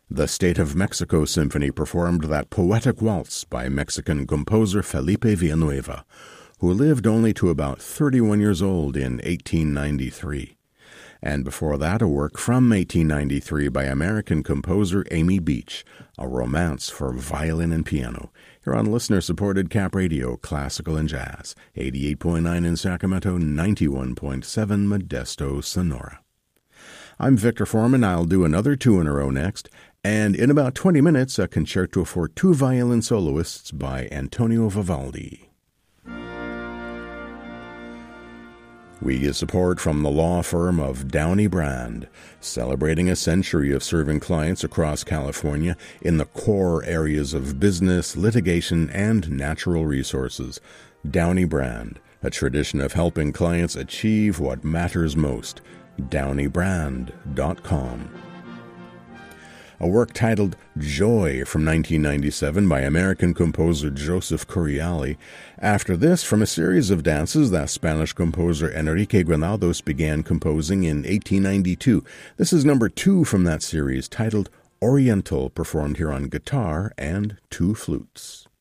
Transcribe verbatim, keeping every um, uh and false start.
The State of Mexico Symphony performed that poetic waltz by Mexican composer Felipe Villanueva, who lived only to about thirty-one years old in eighteen ninety-three. And before that, a work from eighteen ninety-three by American composer Amy Beach, a romance for violin and piano, here on listener-supported Cap Radio, Classical and Jazz, eighty-eight point nine in Sacramento, ninety-one point seven Modesto, Sonora. I'm Victor Foreman. I'll do another two in a row next, and in about twenty minutes, a concerto for two violin soloists by Antonio Vivaldi. We get support from the law firm of Downey Brand, celebrating a century of serving clients across California in the core areas of business, litigation, and natural resources. Downey Brand, a tradition of helping clients achieve what matters most. downey brand dot com. A work titled Joy from nineteen ninety-seven by American composer Joseph Correale. After this, from a series of dances that Spanish composer Enrique Granados began composing in eighteen ninety-two. This is number two from that series, titled Oriental, performed here on guitar and two flutes.